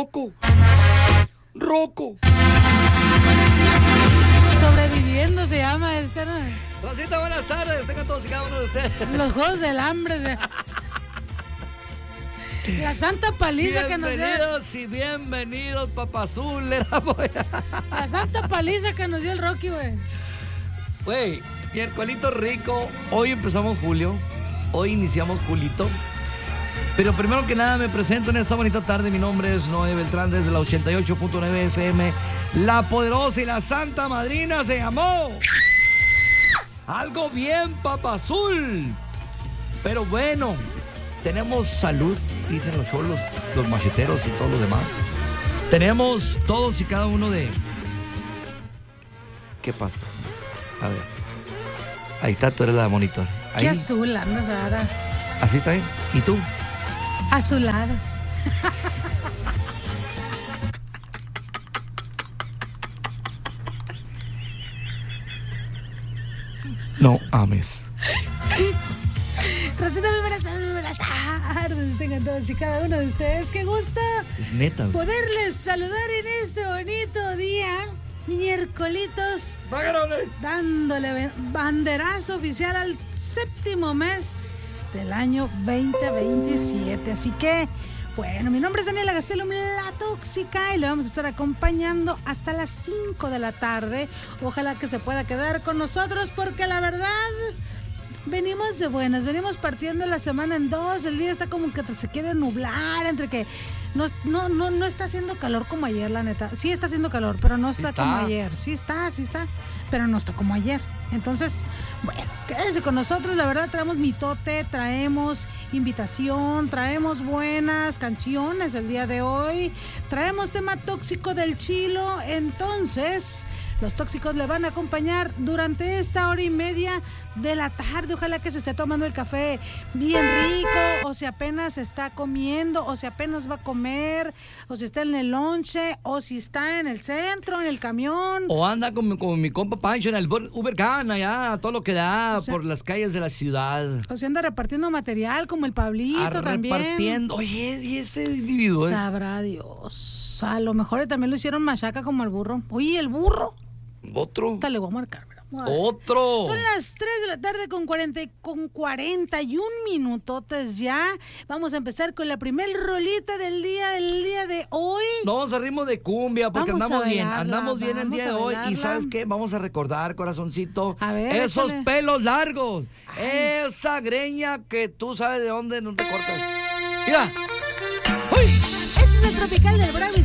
Rocco. Sobreviviendo se llama este, ¿no? Rosita, buenas tardes. Tengan todos y cada uno de ustedes. Los Juegos del Hambre. La santa paliza que nos dio. Bienvenidos y bienvenidos, Papa Azul. La santa paliza que nos dio el Rocky, güey. Güey, miércolito rico. Hoy empezamos julio. Hoy iniciamos julito. Pero primero que nada me presento en esta bonita tarde. Mi nombre es Noé Beltrán desde la 88.9 FM. La poderosa y la santa madrina se llamó algo bien, Papa Azul. Pero bueno, tenemos salud, dicen los cholos, los macheteros y todos los demás. Tenemos todos y cada uno de... ¿Qué pasa? A ver. Ahí está, tú eres la monitor. Ahí. Qué azul andas ahora. Así está bien. ¿Y tú? Azulado. No ames. Rosita, muy buenas tardes. Tengan todos y cada uno de ustedes. Qué gusto Es neta. poderles saludar en este bonito día, miércolitos, dándole banderazo oficial al séptimo mes del año 2027. Así que, bueno, mi nombre es Daniela Gastelum, la tóxica, y le vamos a estar acompañando hasta las 5 de la tarde. Ojalá que se pueda quedar con nosotros porque la verdad... venimos de buenas, venimos partiendo la semana en dos. El día está como que se quiere nublar, entre que no está haciendo calor como ayer, la neta. Sí está haciendo calor, pero no está como ayer. Sí está, pero no está como ayer. Entonces, bueno, quédense con nosotros. La verdad, traemos mitote, traemos invitación, traemos buenas canciones el día de hoy, traemos tema tóxico del chilo. Entonces, los tóxicos le van a acompañar durante esta hora y media de la tarde. Ojalá que se esté tomando el café bien rico, o si apenas está comiendo, o si apenas va a comer, o si está en el lonche, o si está en el centro, en el camión. O anda con mi compa Pancho en el Ubercan, allá, todo lo que da, o sea, por las calles de la ciudad. O si anda repartiendo material, como el Pablito también. Repartiendo. Oye, y ese individuo. Sabrá Dios. A lo mejor también lo hicieron machaca como el burro. Oye, el burro. Otro. Le voy a marcar, ¿verdad? Otro. Son las 3 de la tarde con 41 minutotes ya. Vamos a empezar con la primer rolita del día de hoy. No, vamos a ritmo de cumbia porque vamos andamos bien. Bailarla, andamos bien el día de hoy. Y ¿sabes qué? Vamos a recordar, corazoncito, a ver, esos pelos largos. Ay. Esa greña que tú sabes de dónde no te cortas. Mira. ¡Uy! Ese es el tropical del Bravo